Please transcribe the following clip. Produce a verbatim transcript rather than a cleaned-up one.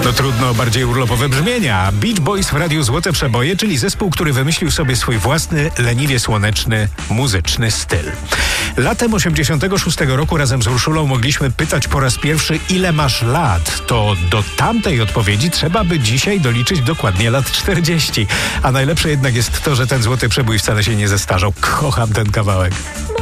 No trudno o bardziej urlopowe brzmienia. Beach Boys w Radiu Złote Przeboje, czyli zespół, który wymyślił sobie swój własny, leniwie słoneczny, muzyczny styl. Latem osiemdziesiątego szóstego roku razem z Urszulą mogliśmy pytać po raz pierwszy, ile masz lat. To do tamtej odpowiedzi trzeba by dzisiaj doliczyć dokładnie lat czterdzieści. A najlepsze jednak jest to, że ten złoty przebój wcale się nie zestarzał. Kocham ten kawałek.